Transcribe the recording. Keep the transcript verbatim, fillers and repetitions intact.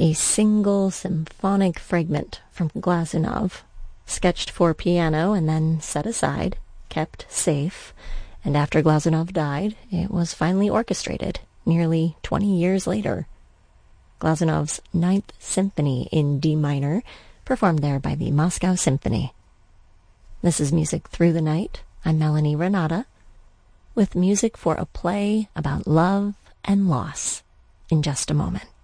a single symphonic fragment from Glazunov, sketched for piano and then set aside, kept safe, and after Glazunov died, it was finally orchestrated nearly twenty years later. Glazunov's Ninth Symphony in D minor, performed there by the Moscow Symphony. This is Music Through the Night. I'm Melanie Renata, with music for a play about love and loss in just a moment.